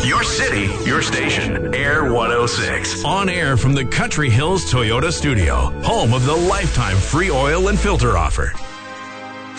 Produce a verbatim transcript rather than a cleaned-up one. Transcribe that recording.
Your city, your station. Air one oh six. On air from the Country Hills Toyota Studio, home of the lifetime free oil and filter offer.